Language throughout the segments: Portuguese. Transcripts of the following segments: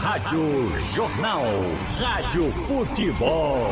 Rádio Jornal. Rádio Futebol.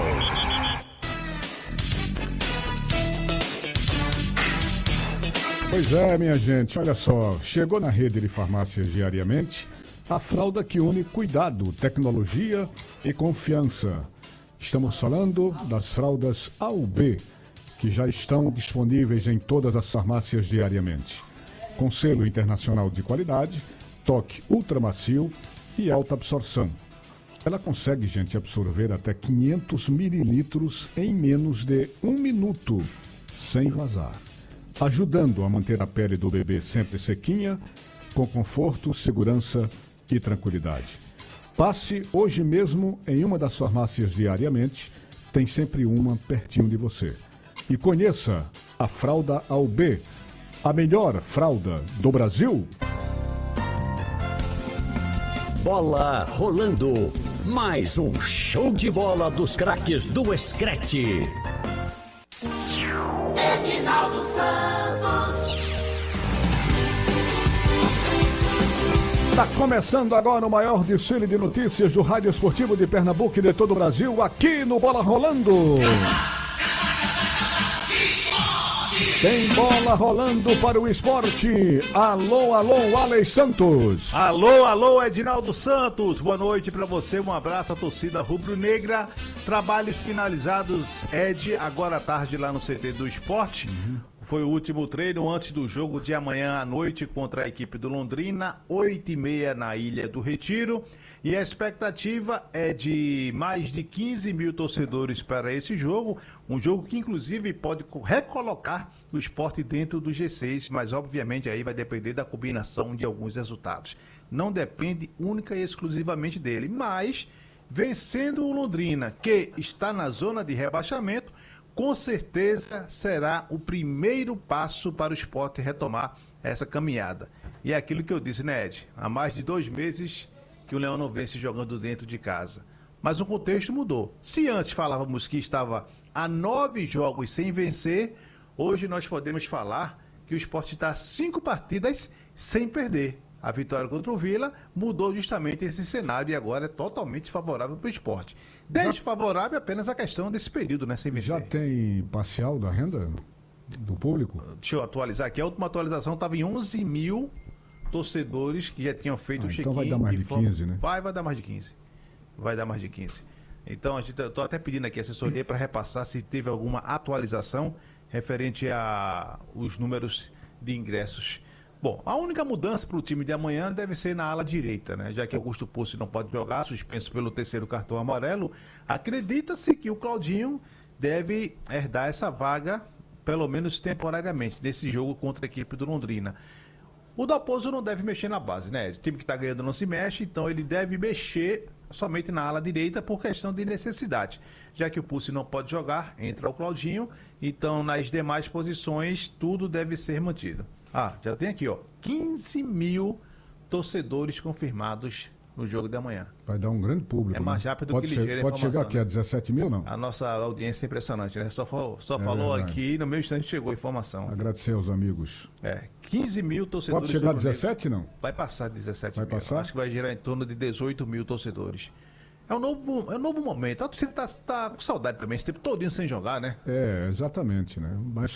Pois é, minha gente, olha só, chegou na rede de farmácias diariamente a fralda que une cuidado, tecnologia e confiança. Estamos falando das fraldas A ou B, que já estão disponíveis em todas as farmácias diariamente. Com selo internacional de qualidade, toque ultramacio e alta absorção. Ela consegue, gente, absorver até 500 mililitros em menos de 1 minuto, sem vazar, ajudando a manter a pele do bebê sempre sequinha, com conforto, segurança e tranquilidade. Passe hoje mesmo em uma das farmácias diariamente, tem sempre uma pertinho de você. E conheça a fralda AUB, a melhor fralda do Brasil. Bola rolando. Mais um show de bola dos craques do Screte. Edinaldo Santos. Está começando agora o maior desfile de notícias do Rádio Esportivo de Pernambuco e de todo o Brasil, aqui no Bola Rolando. Tem bola rolando para o esporte. Alô, alô, Alex Santos. Alô, alô, Edinaldo Santos. Boa noite para você, um abraço à torcida rubro-negra. Trabalhos finalizados, Ed, agora à tarde lá no CT do Esporte. Foi o último treino antes do jogo de amanhã à noite contra a equipe do Londrina, 8h30 na Ilha do Retiro. E a expectativa é de mais de 15 mil torcedores para esse jogo. Um jogo que inclusive pode recolocar o Sport dentro do G6, mas obviamente aí vai depender da combinação de alguns resultados. Não depende única e exclusivamente dele, mas vencendo o Londrina, que está na zona de rebaixamento, com certeza será o primeiro passo para o Sport retomar essa caminhada. E é aquilo que eu disse, né, Ed? Há mais de 2 meses que o Leão não vence jogando dentro de casa. Mas o contexto mudou. Se antes falávamos que estava a 9 jogos sem vencer, hoje nós podemos falar que o Sport está a 5 partidas sem perder. A vitória contra o Vila mudou justamente esse cenário e agora é totalmente favorável para o Sport. Desfavorável apenas a questão desse período, né, sem vencer. Já tem parcial da renda do público? Deixa eu atualizar aqui. A última atualização estava em 11 mil torcedores que já tinham feito o check-in. Então vai dar mais de 15, né? Vai dar mais de 15. Vai dar mais de 15. Então, eu estou até pedindo aqui a assessoria para repassar se teve alguma atualização referente a os números de ingressos. Bom, a única mudança para o time de amanhã deve ser na ala direita, né? Já que Augusto Pucci não pode jogar, suspenso pelo 3º cartão amarelo, acredita-se que o Claudinho deve herdar essa vaga, pelo menos temporariamente, nesse jogo contra a equipe do Londrina. O Dalpozo não deve mexer na base, né? O time que está ganhando não se mexe, então ele deve mexer somente na ala direita por questão de necessidade. Já que o Pucci não pode jogar, entra o Claudinho, então nas demais posições tudo deve ser mantido. Ah, já tem aqui, ó, 15 mil torcedores confirmados no jogo de amanhã. Vai dar um grande público. É mais rápido pode que ligeiro. Pode chegar aqui a 17 mil, não? A nossa audiência é impressionante, né? Só falou verdade. aqui e no meu instante chegou a informação. Agradecer aos amigos. 15 mil torcedores. Pode chegar a 17, não? Vai passar 17 Vai mil. passar? Acho que vai girar em torno de 18 mil torcedores. É um novo momento. A torcida tá com saudade também, esse tempo todinho sem jogar, né? É, exatamente, né? Mas